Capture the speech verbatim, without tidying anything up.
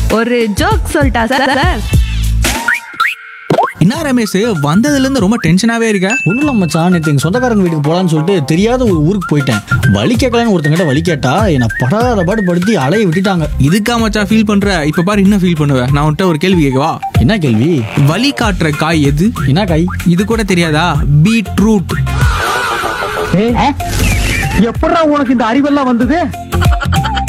ஒரு ஜோக் சொல்லிட்டா sir sir. என்ன ரமேஷ், வந்ததுல இருந்து ரொம்ப டென்ஷனாவே இருக்க? ஒன்றும் இல்லை மச்சான், நேற்று எங்கள் சொந்தக்காரங்க வீட்டுக்கு போகலான்னு சொல்லிட்டு தெரியாத ஒரு ஊருக்கு போயிட்டேன். வழி கேட்கலான்னு ஒருத்தங்கிட்ட வழி கேட்டா என்னை படாத பாடு படுத்தி அலைய விட்டுட்டாங்க. இதுக்கா மச்சான் ஃபீல் பண்ற? இப்ப பாரு என்ன ஃபீல் பண்ணுவ. நான் உன்கிட்ட ஒரு கேள்வி கேட்கவா? என்ன கேள்வி? வழி காட்டுற காய் எது? என்ன காய்? இது கூட தெரியாதா? பீட்ரூட். எப்படா உனக்கு இந்த அறிவெல்லாம் வந்தது?